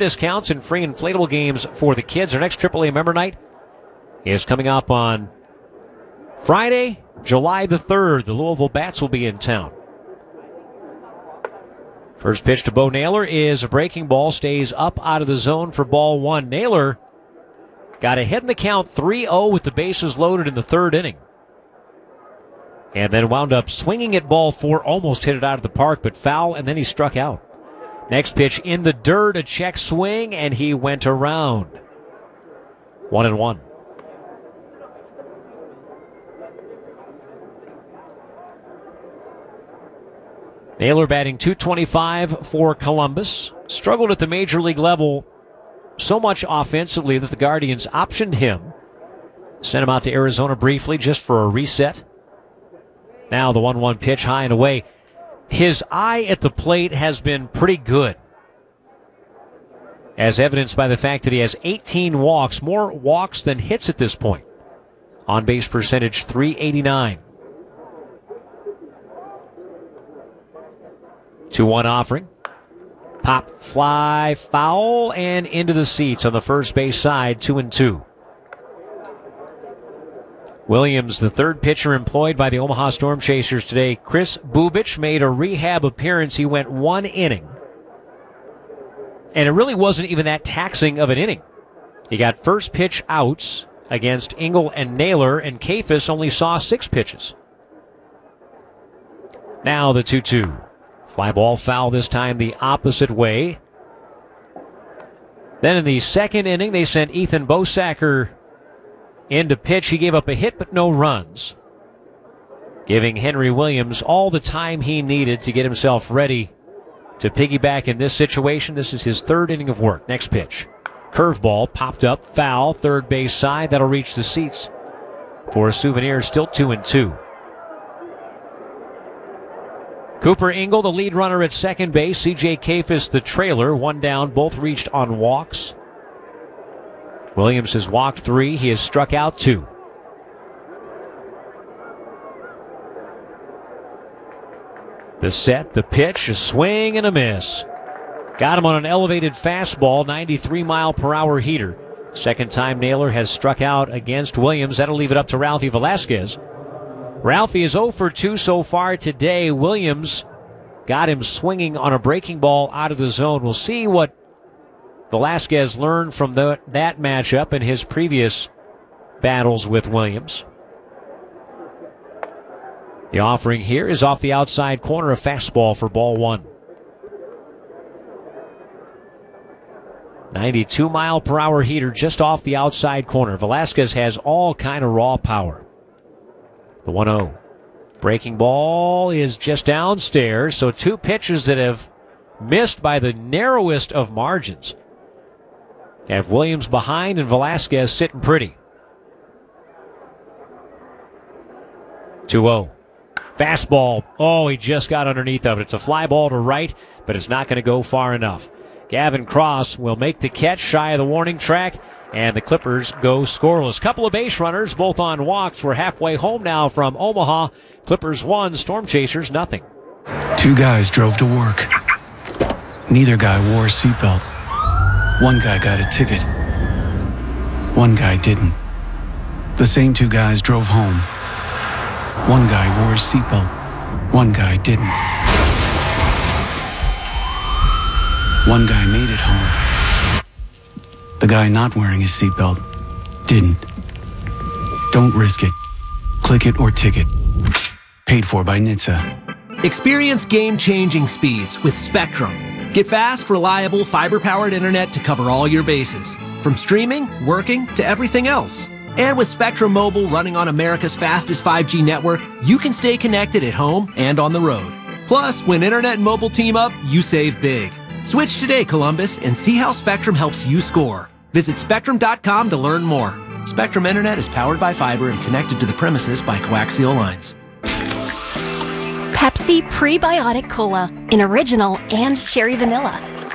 discounts and free inflatable games for the kids. Our next AAA member night is coming up on Friday, July the 3rd. The Louisville Bats will be in town. First pitch to Bo Naylor is a breaking ball, stays up out of the zone for ball one. Naylor got ahead in the count 3-0 with the bases loaded in the third inning. And then wound up swinging at ball four, almost hit it out of the park, but foul, and then he struck out. Next pitch in the dirt, a check swing, and he went around. 1-1. Naylor batting .225 for Columbus. Struggled at the major league level so much offensively that the Guardians optioned him. Sent him out to Arizona briefly just for a reset. Now the 1-1 pitch high and away. His eye at the plate has been pretty good, as evidenced by the fact that he has 18 walks, more walks than hits at this point. On-base percentage .389. 2-1 offering. Pop, fly, foul, and into the seats on the first base side, 2-2. Williams, the third pitcher employed by the Omaha Storm Chasers today. Chris Bubich made a rehab appearance. He went 1 inning. And it really wasn't even that taxing of an inning. He got first pitch outs against Engel and Naylor, and Kafis only saw 6 pitches. Now the 2-2. Fly ball foul this time the opposite way. Then in the second inning, they sent Ethan Bosacker into pitch. He gave up a hit but no runs, giving Henry Williams all the time he needed to get himself ready to piggyback in this situation. This is his third inning of work. Next pitch. Curveball popped up, foul, third base side. That'll reach the seats for a Souvenir, still 2-2. Cooper Engel, the lead runner at second base. C.J. Kafis, the trailer. 1 down, both reached on walks. Williams has walked 3. He has struck out 2. The set, the pitch, a swing and a miss. Got him on an elevated fastball, 93-mile-per-hour heater. Second time Naylor has struck out against Williams. That'll leave it up to Ralphie Velasquez. Ralphie is 0 for 2 so far today. Williams got him swinging on a breaking ball out of the zone. We'll see what Velasquez learned from that matchup in his previous battles with Williams. The offering here is off the outside corner, a fastball for ball 1. 92-mile-per-hour heater just off the outside corner. Velasquez has all kind of raw power. The 1-0. Breaking ball is just downstairs, so 2 pitches that have missed by the narrowest of margins. Have Williams behind and Velasquez sitting pretty. 2-0. Fastball. Oh, he just got underneath of it. It's a fly ball to right, but it's not going to go far enough. Gavin Cross will make the catch shy of the warning track, and the Clippers go scoreless. Couple of base runners, both on walks. We're halfway home now from Omaha. Clippers 1, Storm Chasers nothing. 2 guys drove to work. Neither guy wore a seatbelt. One guy got a ticket. One guy didn't. The same 2 guys drove home. One guy wore his seatbelt. One guy didn't. One guy made it home. The guy not wearing his seatbelt didn't. Don't risk it. Click it or ticket. Paid for by NHTSA. Experience game-changing speeds with Spectrum. Get fast, reliable, fiber-powered internet to cover all your bases. From streaming, working, to everything else. And with Spectrum Mobile running on America's fastest 5G network, you can stay connected at home and on the road. Plus, when internet and mobile team up, you save big. Switch today, Columbus, and see how Spectrum helps you score. Visit Spectrum.com to learn more. Spectrum Internet is powered by fiber and connected to the premises by coaxial lines. Pepsi Prebiotic Cola in original and cherry vanilla.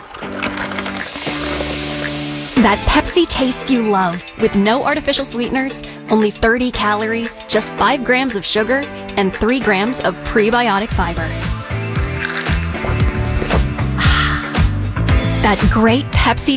That Pepsi taste you love with no artificial sweeteners, only 30 calories, just 5 grams of sugar, and 3 grams of prebiotic fiber. That great Pepsi